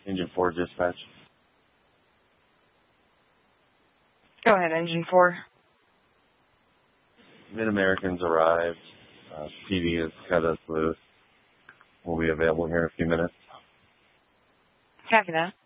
Engine 4 dispatch. Go ahead, Engine 4. Mid-Americans arrived. PD is cut us loose. Will be available here in a few minutes. Copy that.